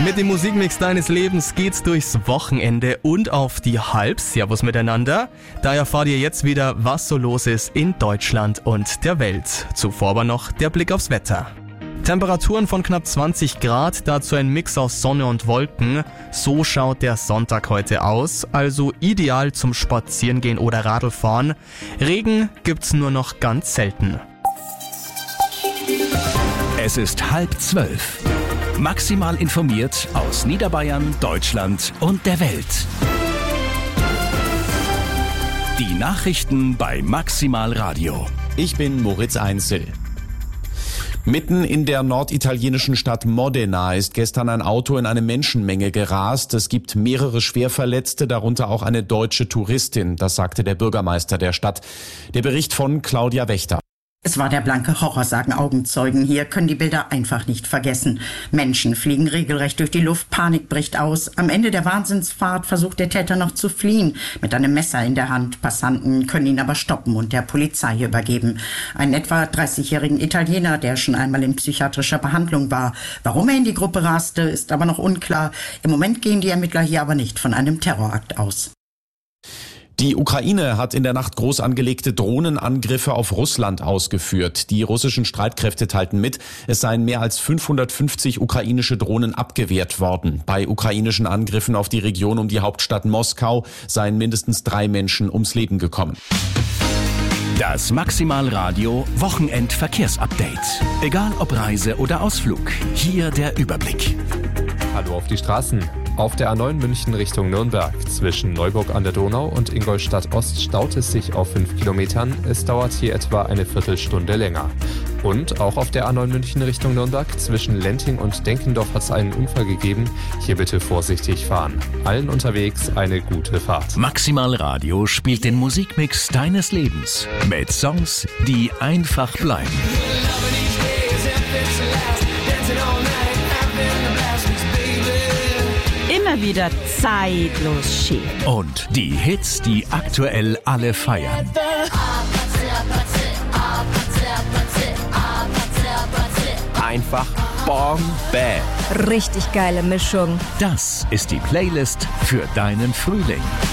Mit dem Musikmix deines Lebens geht's durchs Wochenende und auf die Halb. Servus miteinander. Da erfahrt ihr jetzt wieder, was so los ist in Deutschland und der Welt. Zuvor aber noch der Blick aufs Wetter. Temperaturen von knapp 20 Grad, dazu ein Mix aus Sonne und Wolken. So schaut der Sonntag heute aus, also ideal zum Spazierengehen oder Radlfahren. Regen gibt's nur noch ganz selten. Es ist 11:30. Maximal informiert aus Niederbayern, Deutschland und der Welt. Die Nachrichten bei Maximal Radio. Ich bin Moritz Einzel. Mitten in der norditalienischen Stadt Modena ist gestern ein Auto in eine Menschenmenge gerast. Es gibt mehrere Schwerverletzte, darunter auch eine deutsche Touristin. Das sagte der Bürgermeister der Stadt. Der Bericht von Claudia Wächter. Es war der blanke Horror, sagen Augenzeugen. Hier können die Bilder einfach nicht vergessen. Menschen fliegen regelrecht durch die Luft, Panik bricht aus. Am Ende der Wahnsinnsfahrt versucht der Täter noch zu fliehen, mit einem Messer in der Hand. Passanten können ihn aber stoppen und der Polizei übergeben. Einen etwa 30-jährigen Italiener, der schon einmal in psychiatrischer Behandlung war. Warum er in die Gruppe raste, ist aber noch unklar. Im Moment gehen die Ermittler hier aber nicht von einem Terrorakt aus. Die Ukraine hat in der Nacht groß angelegte Drohnenangriffe auf Russland ausgeführt. Die russischen Streitkräfte teilten mit, es seien mehr als 550 ukrainische Drohnen abgewehrt worden. Bei ukrainischen Angriffen auf die Region um die Hauptstadt Moskau seien mindestens 3 Menschen ums Leben gekommen. Das Maximal Radio Wochenendverkehrsupdate. Egal ob Reise oder Ausflug, hier der Überblick. Hallo auf die Straßen. Auf der A9 München Richtung Nürnberg. Zwischen Neuburg an der Donau und Ingolstadt Ost staut es sich auf 5 Kilometern. Es dauert hier etwa eine Viertelstunde länger. Und auch auf der A9 München Richtung Nürnberg. Zwischen Lenting und Denkendorf hat es einen Unfall gegeben. Hier bitte vorsichtig fahren. Allen unterwegs eine gute Fahrt. Maximal Radio spielt den Musikmix deines Lebens. Mit Songs, die einfach bleiben. Immer wieder zeitlos schick. Und die Hits, die aktuell alle feiern. Einfach Bombe. Richtig geile Mischung. Das ist die Playlist für deinen Frühling.